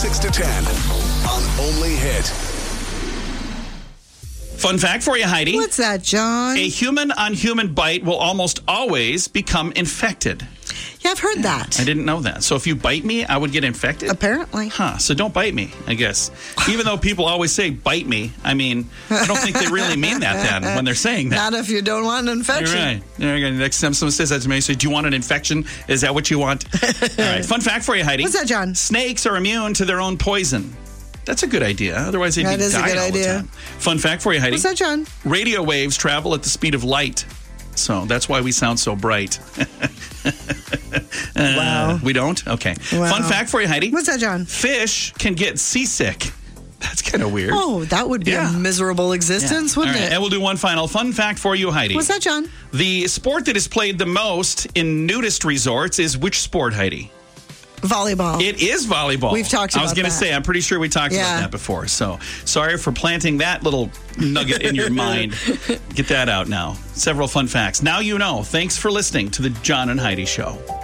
6 to 10 on Only Hit. Fun fact for you, Heidi. What's that, John? A human-on-human bite will almost always become infected. Yeah, I've heard that. I didn't know that. So if you bite me, I would get infected? Apparently. So don't bite me, I guess. Even though people always say bite me, I mean, I don't think they really mean that then when they're saying that. Not if you don't want an infection. You're right. Next time someone says that to me, I say, do you want an infection? Is that what you want? All right. Fun fact for you, Heidi. What's that, John? Snakes are immune to their own poison. That's a good idea. Otherwise, they'd be dying all the time. Fun fact for you, Heidi. What's that, John? Radio waves travel at the speed of light. So that's why we sound so bright. Wow. We don't? Okay. Wow. Fun fact for you, Heidi. What's that, John? Fish can get seasick. That's kind of weird. Oh, that would be a miserable existence, wouldn't it? And we'll do one final fun fact for you, Heidi. What's that, John? The sport that is played the most in nudist resorts is which sport, Heidi? Volleyball. It is volleyball. We've talked about that. I was going to say, I'm pretty sure we talked about that before. So sorry for planting that little nugget in your mind. Get that out now. Several fun facts. Now you know. Thanks for listening to the John and Heidi Show.